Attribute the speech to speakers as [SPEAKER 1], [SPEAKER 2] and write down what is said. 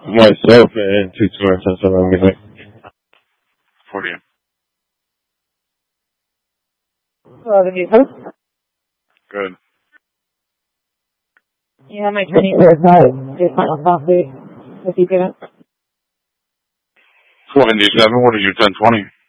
[SPEAKER 1] Myself, man, 2 minutes.
[SPEAKER 2] For you. Good.
[SPEAKER 3] Yeah, my training for night. Just went on coffee. If you didn't.
[SPEAKER 2] 27, what are you, 1020?